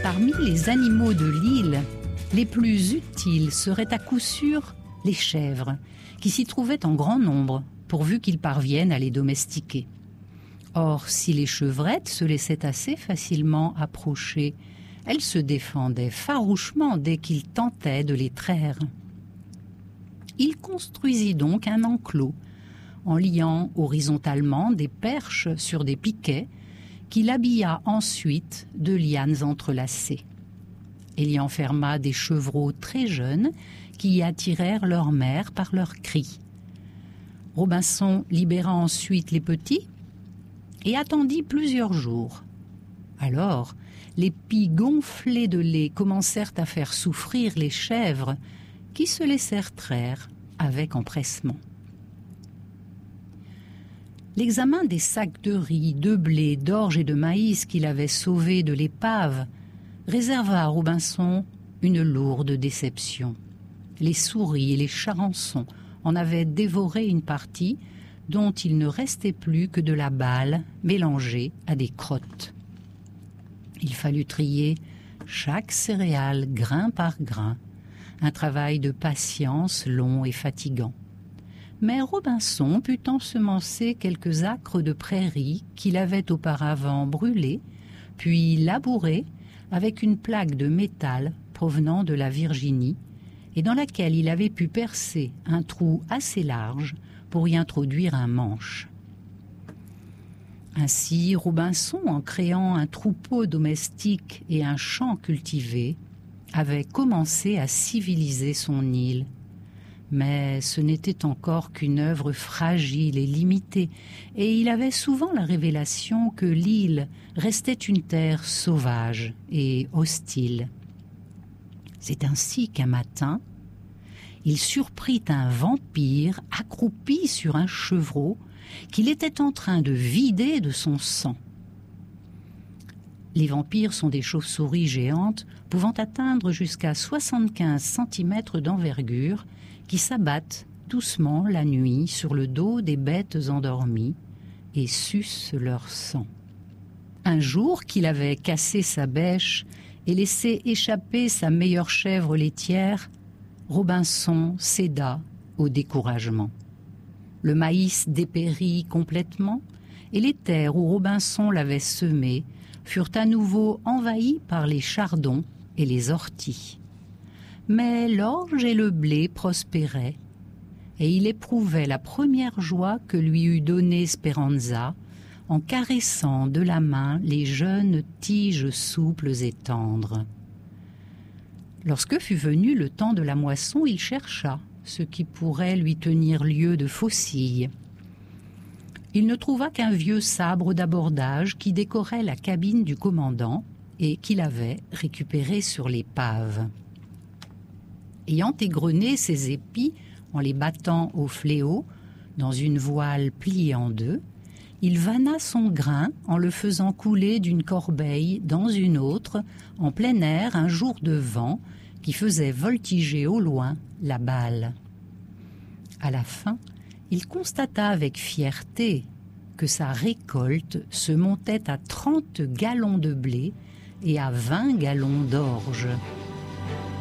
Parmi les animaux de l'île, les plus utiles seraient à coup sûr les chèvres, qui s'y trouvaient en grand nombre, pourvu qu'ils parviennent à les domestiquer. Or, si les chevrettes se laissaient assez facilement approcher, elles se défendaient farouchement dès qu'ils tentaient de les traire. Il construisit donc un enclos, en liant horizontalement des perches sur des piquets, qu'il habilla ensuite de lianes entrelacées. Il y enferma des chevreaux très jeunes qui y attirèrent leur mère par leurs cris. Robinson libéra ensuite les petits et attendit plusieurs jours. Alors, les pies gonflées de lait commencèrent à faire souffrir les chèvres qui se laissèrent traire avec empressement. L'examen des sacs de riz, de blé, d'orge et de maïs qu'il avait sauvés de l'épave réserva à Robinson une lourde déception. Les souris et les charançons en avaient dévoré une partie dont il ne restait plus que de la balle mélangée à des crottes. Il fallut trier chaque céréale grain par grain, un travail de patience long et fatigant. Mais Robinson put ensemencer quelques acres de prairies qu'il avait auparavant brûlés, puis labourés avec une plaque de métal provenant de la Virginie, et dans laquelle il avait pu percer un trou assez large pour y introduire un manche. Ainsi, Robinson, en créant un troupeau domestique et un champ cultivé, avait commencé à civiliser son île. Mais ce n'était encore qu'une œuvre fragile et limitée, et il avait souvent la révélation que l'île restait une terre sauvage et hostile. C'est ainsi qu'un matin, il surprit un vampire accroupi sur un chevreau qu'il était en train de vider de son sang. Les vampires sont des chauves-souris géantes pouvant atteindre jusqu'à 75 cm d'envergure qui s'abattent doucement la nuit sur le dos des bêtes endormies et sucent leur sang. Un jour qu'il avait cassé sa bêche et laissé échapper sa meilleure chèvre laitière, Robinson céda au découragement. Le maïs dépérit complètement et les terres où Robinson l'avait semé furent à nouveau envahies par les chardons et les orties. Mais l'orge et le blé prospéraient, et il éprouvait la première joie que lui eût donnée Speranza en caressant de la main les jeunes tiges souples et tendres. Lorsque fut venu le temps de la moisson, il chercha ce qui pourrait lui tenir lieu de faucille. Il ne trouva qu'un vieux sabre d'abordage qui décorait la cabine du commandant et qu'il avait récupéré sur l'épave. Ayant égrené ses épis en les battant au fléau, dans une voile pliée en deux, il vanna son grain en le faisant couler d'une corbeille dans une autre, en plein air un jour de vent qui faisait voltiger au loin la balle. À la fin, il constata avec fierté que sa récolte se montait à 30 gallons de blé et à 20 gallons d'orge.